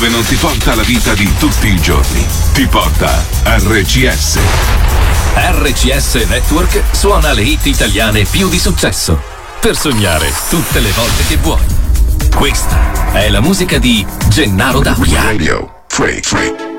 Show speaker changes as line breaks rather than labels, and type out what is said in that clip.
dove non ti porta la vita di tutti i giorni, ti porta RCS.
RCS Network suona le hit italiane più di successo, per sognare tutte le volte che vuoi. Questa è la musica di Gennaro D'Acqua.
Radio Free.